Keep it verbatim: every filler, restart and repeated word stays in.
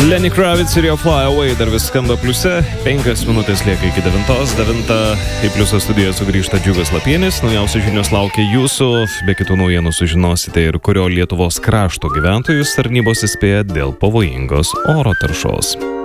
Lenny Kravitz ir jo Fly Away dar vis skamba pliuse. Penkios minutės lieka iki devintos. Devintą į pliuso studiją sugrįžta Džiugas Lapienis. Naujausios žinios laukia jūsų. Be kitų naujienų sužinosite ir kurio Lietuvos krašto gyventojus tarnybos įspėja dėl pavojingos oro taršos.